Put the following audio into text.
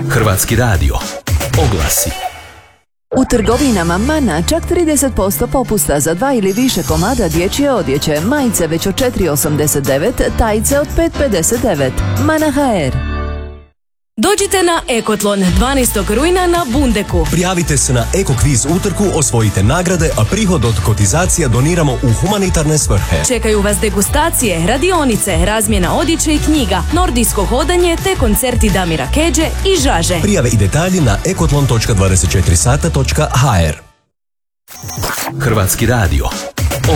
Hrvatski radio. Oglasi. U trgovinama Mana čak 30% popusta za 2 ili više komada dječje odjeće, majice već od 4,89, tajice od 5,59. Mana HR. Dođite na Ekotlon 12. rujna na Bundeku. Prijavite se na Eko kviz utrku, osvojite nagrade, a prihod od kotizacija doniramo u humanitarne svrhe. Čekaju vas degustacije, radionice, razmjena odjeće i knjiga, nordijsko hodanje te koncerti Damira Keđe i Žaže. Prijave i detalji na ekotlon.24sata.hr. Hrvatski radio.